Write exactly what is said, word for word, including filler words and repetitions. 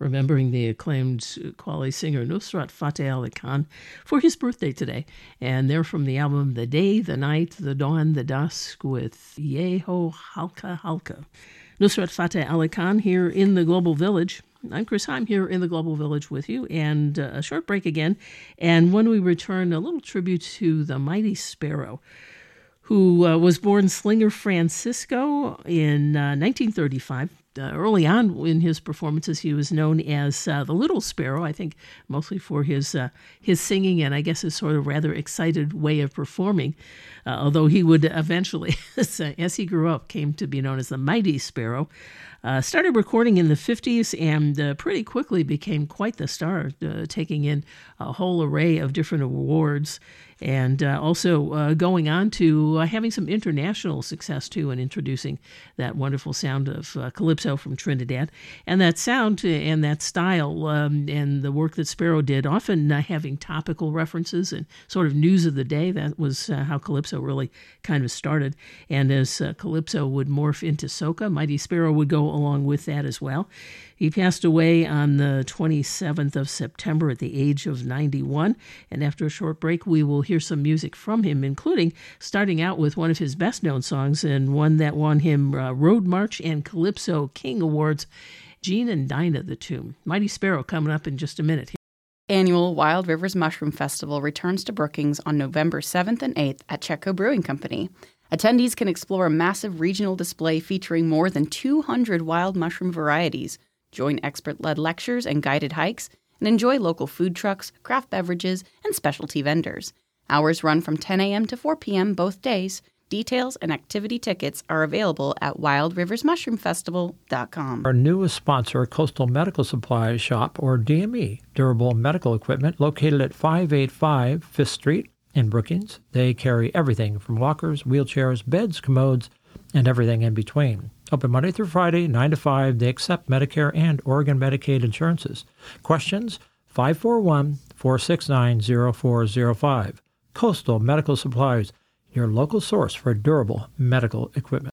remembering the acclaimed Qawwali singer Nusrat Fateh Ali Khan for his birthday today. And they're from the album The Day, The Night, The Dawn, The Dusk with Yeho Halka Halka. Nusrat Fateh Ali Khan here in the Global Village. I'm Chris Heim here in the Global Village with you, and uh, a short break again. And when we return, a little tribute to the Mighty Sparrow, who uh, was born Slinger Francisco in uh, nineteen thirty-five. Uh, early on in his performances, he was known as uh, the Little Sparrow, I think mostly for his uh, his singing and I guess his sort of rather excited way of performing, uh, although he would eventually, as he grew up, came to be known as the Mighty Sparrow. Uh, started recording in the fifties and uh, pretty quickly became quite the star, uh, taking in a whole array of different awards, and uh, also uh, going on to uh, having some international success, too, and introducing that wonderful sound of uh, calypso from Trinidad. And that sound and that style um, and the work that Sparrow did, often uh, having topical references and sort of news of the day. That was uh, how calypso really kind of started. And as uh, calypso would morph into soca, Mighty Sparrow would go along with that as well. He passed away on the twenty-seventh of September at the age of ninety-one. And after a short break, we will hear some music from him, including starting out with one of his best-known songs and one that won him uh, Road March and Calypso King Awards, Gene and Dinah the Tune. Mighty Sparrow coming up in just a minute. Annual Wild Rivers Mushroom Festival returns to Brookings on November seventh and eighth at Chetco Brewing Company. Attendees can explore a massive regional display featuring more than two hundred wild mushroom varieties, join expert-led lectures and guided hikes, and enjoy local food trucks, craft beverages, and specialty vendors. Hours run from ten a.m. to four p.m. both days. Details and activity tickets are available at wild rivers mushroom festival dot com. Our newest sponsor, Coastal Medical Supply Shop, or D M E, Durable Medical Equipment, located at five eighty-five Fifth Street in Brookings. They carry everything from walkers, wheelchairs, beds, commodes, and everything in between. Open Monday through Friday, nine to five. They accept Medicare and Oregon Medicaid insurances. Questions? five four one, four six nine, zero four zero five. Coastal Medical Supplies, your local source for durable medical equipment.